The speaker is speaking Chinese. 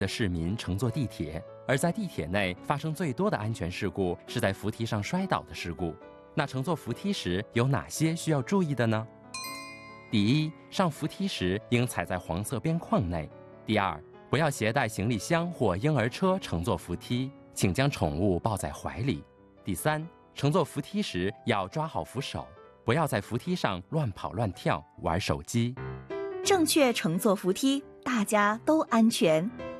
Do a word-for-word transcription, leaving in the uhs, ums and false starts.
的市民乘坐地铁，而在地铁内发生最多的安全事故是在扶梯上摔倒的事故。那乘坐扶梯时有哪些需要注意的呢？第一，上扶梯时应踩在黄色边框内。第二，不要携带行李箱或婴儿车乘坐扶梯，请将宠物抱在怀里。第三，乘坐扶梯时要抓好扶手，不要在扶梯上乱跑乱跳，玩手机。 正确乘坐扶梯，大家都安全。